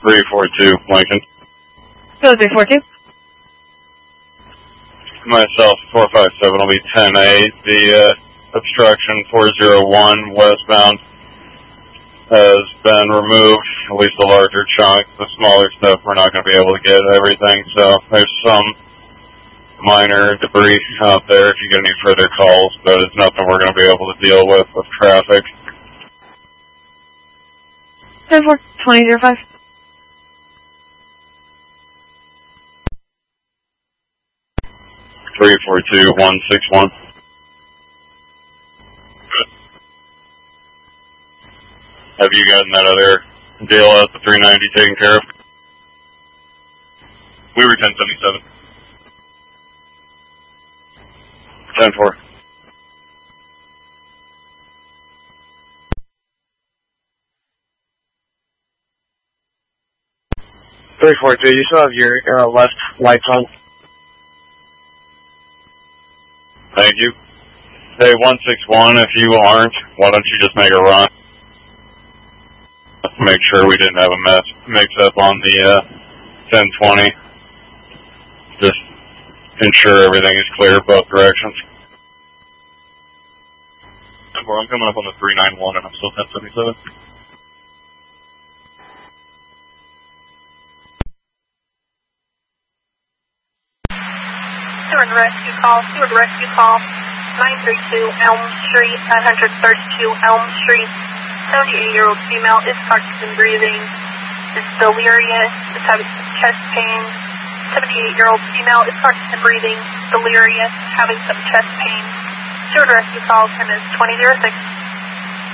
342, Lincoln. Go 342. Myself, 457 will be 10-8. The obstruction 401 westbound has been removed, at least a larger chunk. The smaller stuff, we're not going to be able to get everything, so there's some minor debris out there if you get any further calls, but it's nothing we're going to be able to deal with traffic. 10-4, 20-05. Three, 4, 2, 1, 6, 1. Have you gotten that other deal at the 390 taken care of? We were 1077. 10-4. Three, 4, 2. You still have your left lights on. Thank you. Hey, 161, if you aren't, why don't you just make a run? Make sure we didn't have a mix-up on the 1020. Just ensure everything is clear both directions. I'm coming up on the 391 and I'm still 1077. Steward rescue call, 932 Elm Street, 932 Elm Street. 78-year-old female is Parkinson breathing, is delirious, is having some chest pain. 78-year-old female is Parkinson breathing, delirious, having some chest pain. Steward rescue call, time is 2006.